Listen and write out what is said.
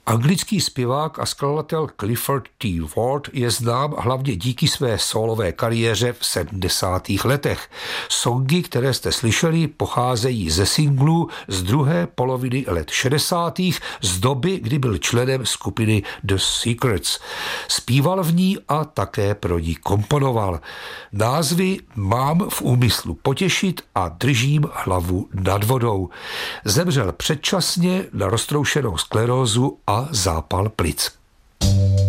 Anglický zpěvák a skladatel Clifford T. Ward je znám hlavně díky své sólové kariéře v 70. letech. Songy, které jste slyšeli, pocházejí ze singlů z druhé poloviny let 60. z doby, kdy byl členem skupiny The Secrets. Zpíval v ní a také pro ní komponoval. Názvy Mám v úmyslu potěšit a Držím hlavu nad vodou. Zemřel předčasně na roztroušenou sklerózu a zápal plic.